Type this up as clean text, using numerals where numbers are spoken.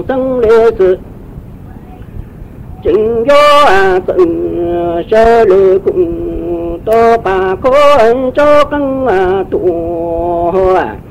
生烈士，今朝正是来公到把个人做更多。